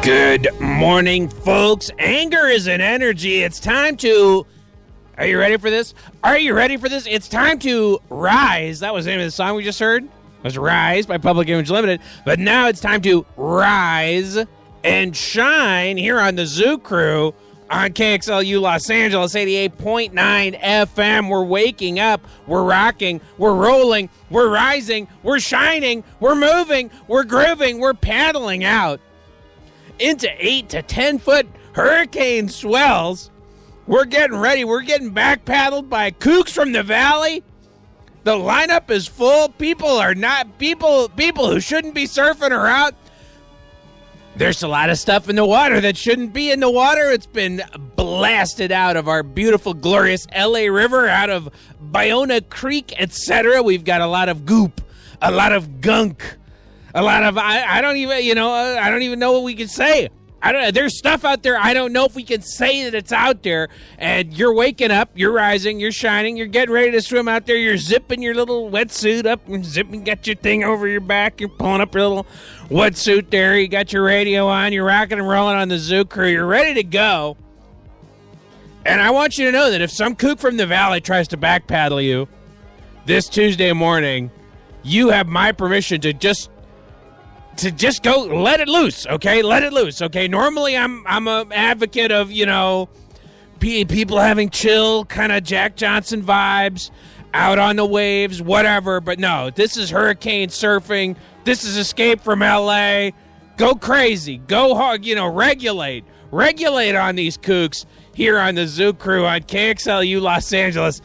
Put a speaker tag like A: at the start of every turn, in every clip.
A: Good morning, folks. Anger is an energy. It's time to... Are you ready for this? Are you ready for this? It's time to rise. That was the name of the song we just heard. It was Rise by Public Image Limited. But now it's time to rise and shine here on the Zoo Crew on KXLU Los Angeles 88.9 FM. We're waking up. We're rocking. We're rolling. We're rising. We're shining. We're moving. We're grooving. We're paddling out into 8 to 10 foot hurricane swells. We're getting ready. We're getting back paddled by kooks from the valley. The lineup is full. People who shouldn't be surfing are out. There's a lot of stuff in the water that shouldn't be in the water. It's been blasted out of our beautiful, glorious LA River, out of Ballona Creek, etc. We've got a lot of goop, a lot of gunk, a lot of, I don't even know what we can say. There's stuff out there. I don't know if we can say that it's out there. And you're waking up, you're rising, you're shining, you're getting ready to swim out there. You're zipping your little wetsuit up and zipping, got your thing over your back. You're pulling up your little wetsuit there. You got your radio on. You're rocking and rolling on the Zoo Crew. You're ready to go. And I want you to know that if some kook from the valley tries to back paddle you this Tuesday morning, you have my permission to just go let it loose, okay? Let it loose, okay? Normally, I'm an advocate of, people having chill, kind of Jack Johnson vibes, out on the waves, whatever. But no, this is hurricane surfing. This is Escape from L.A. Go crazy. Go hard, regulate. Regulate on these kooks here on the Zoo Crew on KXLU Los Angeles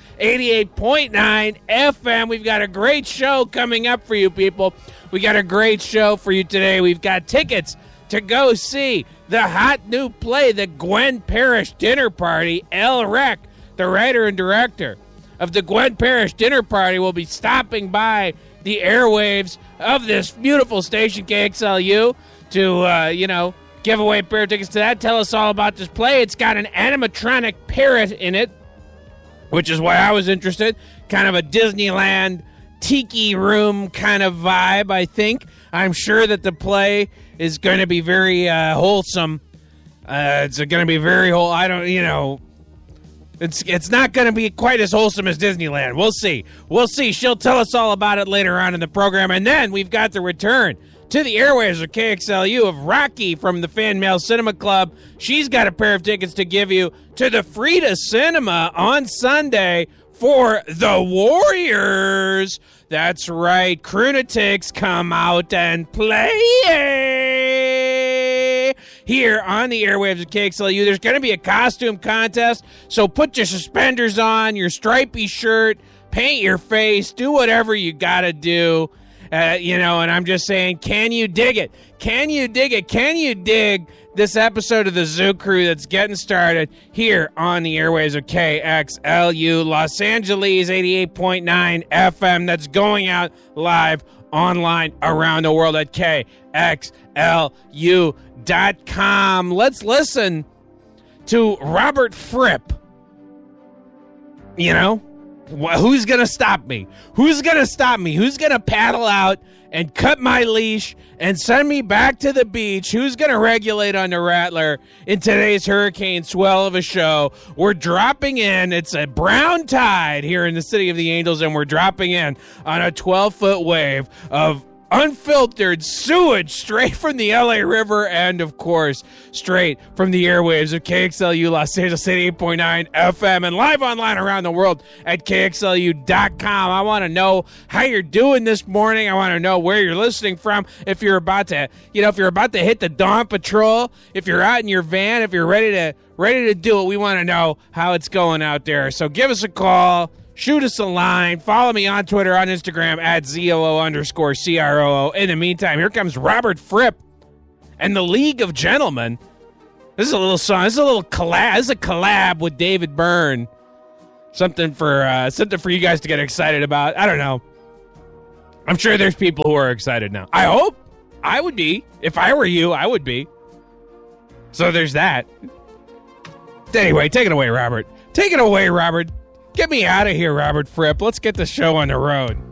A: 88.9 FM. We've got a great show coming up for you people. We got a great show for you today. We've got tickets to go see the hot new play, the Gwen Parrish Dinner Party. El Rec, the writer and director of the Gwen Parrish Dinner Party, will be stopping by the airwaves of this beautiful station, KXLU, to, give away a pair of tickets to that. Tell us all about this play. It's got an animatronic parrot in it, which is why I was interested. Kind of a Disneyland tiki room kind of vibe, I think. I'm sure that the play is going to be very wholesome. It's going to be very it's not going to be quite as wholesome as Disneyland. We'll see. We'll see. She'll tell us all about it later on in the program. And then we've got the return to the airwaves of KXLU of Rocky from the Fan Mail Cinema Club. She's got a pair of tickets to give you to the Frida Cinema on Sunday for the Warriors. That's right. Crunatics, come out and play here on the airwaves of KXLU. There's going to be a costume contest, so put your suspenders on, your stripy shirt, paint your face, do whatever you got to do. And I'm just saying, can you dig it? Can you dig it? Can you dig this episode of the Zoo Crew that's getting started here on the airwaves of KXLU Los Angeles 88.9 FM, that's going out live online around the world at KXLU.com. Let's listen to Robert Fripp. Who's going to stop me? Who's going to stop me? Who's going to paddle out and cut my leash and send me back to the beach? Who's going to regulate on the Rattler in today's hurricane swell of a show? We're dropping in. It's a brown tide here in the City of the Angels, and we're dropping in on a 12-foot wave of unfiltered sewage straight from the LA River and, of course, straight from the airwaves of KXLU Los Angeles 88.9 FM and live online around the world at KXLU.com. I want to know how you're doing this morning. I want to know where you're listening from. If you're about to, hit the Dawn Patrol, if you're out in your van, if you're ready to do it, we want to know how it's going out there. So give us a call. Shoot us a line. Follow me on Twitter, on Instagram, at ZOO_CROO. In the meantime, here comes Robert Fripp and the League of Gentlemen. This is a little song. This is a little collab. This is a collab with David Byrne. Something for you guys to get excited about. I don't know. I'm sure there's people who are excited now. I hope. I would be. If I were you, I would be. So there's that. Anyway, take it away, Robert. Take it away, Robert. Get me out of here, Robert Fripp. Let's get the show on the road.